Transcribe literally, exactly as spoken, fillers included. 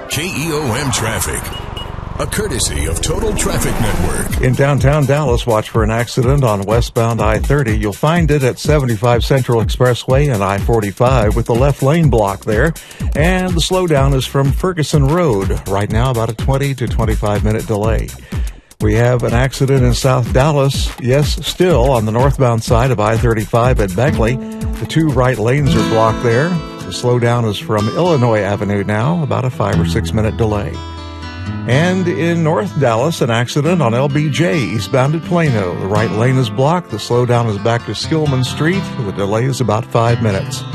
K E O M traffic. A courtesy of Total Traffic Network. In downtown Dallas, watch for an accident on westbound I thirty. You'll find it at seventy-five Central Expressway and I forty-five with the left lane block there. And the slowdown is from Ferguson Road. Right now, about a twenty to twenty-five minute delay. We have an accident in South Dallas. Yes, still on the northbound side of I thirty-five at Beckley. The two right lanes are blocked there. The slowdown is from Illinois Avenue now, about a five or six minute delay. And in North Dallas, an accident on L B J eastbound at Plano. The right lane is blocked. The slowdown is back to Skillman Street. The delay is about five minutes.